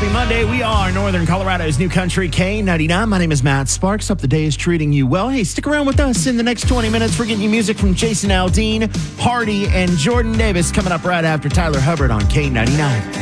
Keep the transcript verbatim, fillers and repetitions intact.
Happy Monday. We are Northern Colorado's New Country K ninety-nine. My name is Matt Sparks. Hope the day is treating you well. Hey, stick around with us in the next twenty minutes. We're getting you music from Jason Aldean, Hardy, and Jordan Davis coming up right after Tyler Hubbard on K ninety-nine.